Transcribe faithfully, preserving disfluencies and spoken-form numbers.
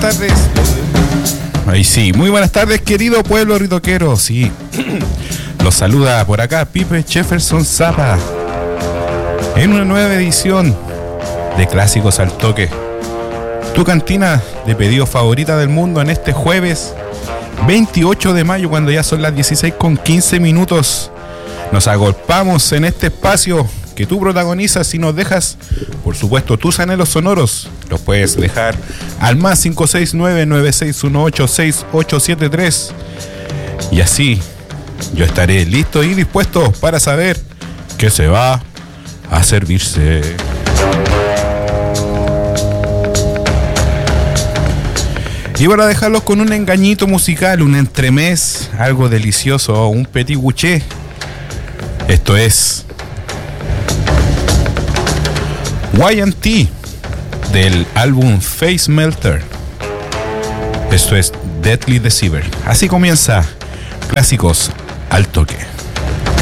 tardes. Ahí sí, muy buenas tardes, querido pueblo ritoquero. Sí, los saluda por acá Pipe Jefferson Zapa en una nueva edición de Clásicos al Toque, tu cantina de pedidos favorita del mundo en este jueves veintiocho de mayo, cuando ya son las dieciséis con quince minutos. Nos agolpamos en este espacio que tú protagonizas y nos dejas, por supuesto, tus anhelos sonoros. Los puedes dejar al más cinco seis nueve, nueve seis uno ocho, seis ocho siete tres. Y así yo estaré listo y dispuesto para saber qué se va a servirse. Y para dejarlos con un engañito musical, un entremés, algo delicioso, un petit gouché. Esto es Y and T del álbum Face Melter. Esto es Deadly Deceiver. Así comienza Clásicos al Toque.